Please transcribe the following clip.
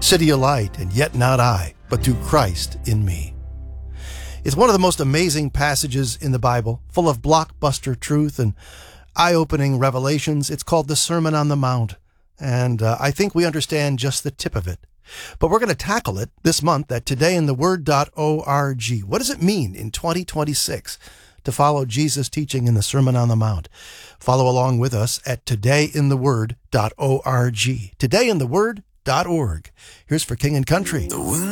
City of light, and yet not I, but through Christ in me. It's one of the most amazing passages in the Bible, full of blockbuster truth and eye-opening revelations. It's called the Sermon on the Mount, and I think we understand just the tip of it. But we're going to tackle it this month at todayintheword.org. What does it mean in 2026 to follow Jesus' teaching in the Sermon on the Mount? Follow along with us at todayintheword.org. Todayintheword.org. Here's For King and Country.